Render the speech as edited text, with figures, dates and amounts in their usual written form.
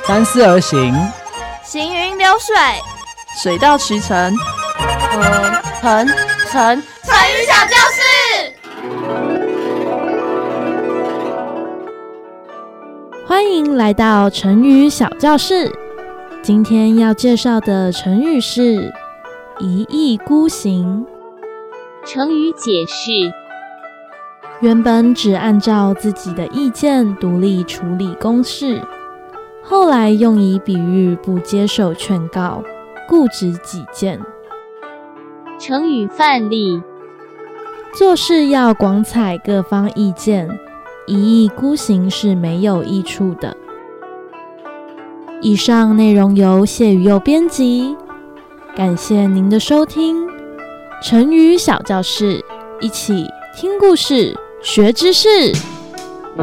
三思而行， 行云流水， 水到渠成。 成语小教室。 欢迎来到成语小教室。今天要介绍的成语是一意孤行。 成语解释： 原本只按照自己的意见独立处理公事，后来用以比喻不接受劝告，固执己见。 成语范例： 做事要广采各方意见，一意孤行是没有益处的。以上内容由谢宇佑编辑，感谢您的收听。成语小教室，一起听故事，学知识。